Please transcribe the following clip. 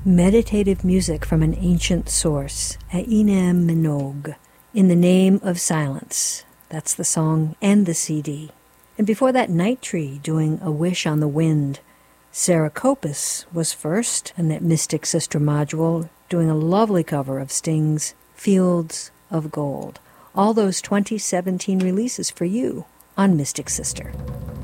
Meditative music from an ancient source, Ainem Minogue, In the Name of Silence. That's the song and the CD. And before that, Night Tree doing A Wish on the Wind. Sarah Kopis was first, and that Mystic Sister module doing a lovely cover of Sting's Fields of Gold. All those 2017 releases for you on Mystic Sister.